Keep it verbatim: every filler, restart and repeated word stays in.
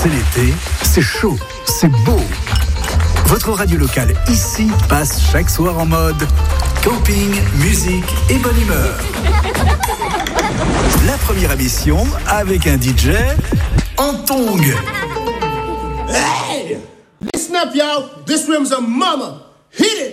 C'est l'été, c'est chaud, c'est beau. Votre radio locale ici passe chaque soir en mode camping, musique et bonne humeur. La première émission avec un D J en tongs. Hey! Listen up, y'all. This room's a mama. Hit it!